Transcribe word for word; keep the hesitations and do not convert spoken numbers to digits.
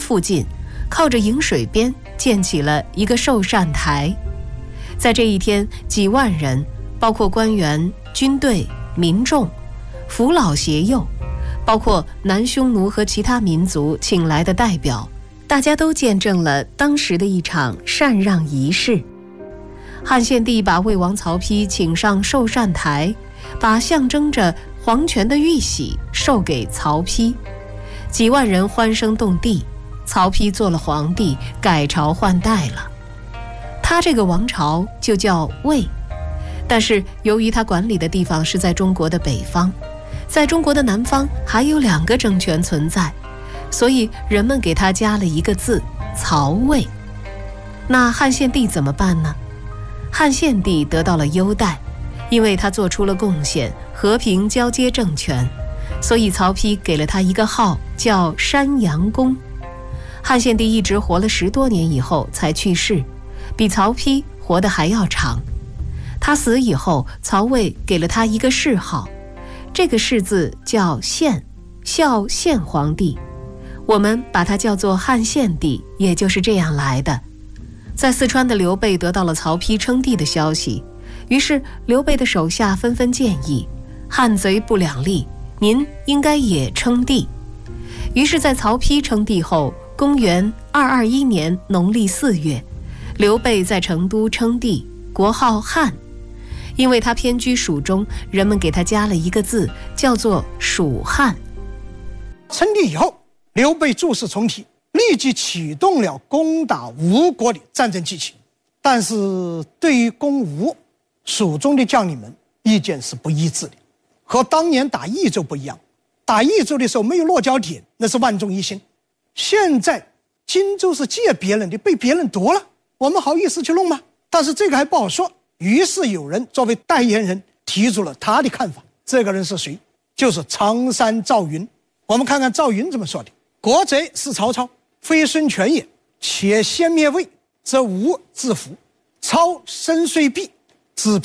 附近，靠着颍水边建起了一个寿善台。在这一天，几万人，包括官员、军队、民众、扶老携幼，包括南匈奴和其他民族请来的代表，大家都见证了当时的一场禅让仪式。汉献帝把魏王曹丕请上寿善台，把象征着皇权的玉玺授给曹丕，几万人欢声动地，曹丕做了皇帝，改朝换代了。他这个王朝就叫魏，但是由于他管理的地方是在中国的北方，在中国的南方还有两个政权存在，所以人们给他加了一个字曹魏。那汉献帝怎么办呢？汉献帝得到了优待，因为他做出了贡献，和平交接政权，所以曹丕给了他一个号叫山阳公。汉献帝一直活了十多年以后才去世，比曹丕活得还要长。他死以后，曹魏给了他一个谥号，这个谥字叫献，孝献皇帝，我们把它叫做汉献帝，也就是这样来的。在四川的刘备得到了曹丕称帝的消息，于是刘备的手下纷纷建议，汉贼不两立，您应该也称帝。于是在曹丕称帝后，公元二二一年农历四月，刘备在成都称帝，国号汉。因为他偏居蜀中，人们给他加了一个字，叫做蜀汉。 称帝以后，刘备诸事重提，立即启动了攻打吴国的战争机器。但是对于攻吴，蜀中的将领们意见是不一致的。和当年打益州不一样，打益州的时候没有落脚点，那是万众一心。现在荆州是借别人的，被别人夺了，我们好意思去弄吗？但是这个还不好说。于是有人作为代言人提出了他的看法。这个人是谁？就是常山赵云。我们看看赵云怎么说的：国贼是曹操，非孙权也。且先灭魏，则吴自服。操身虽弊，子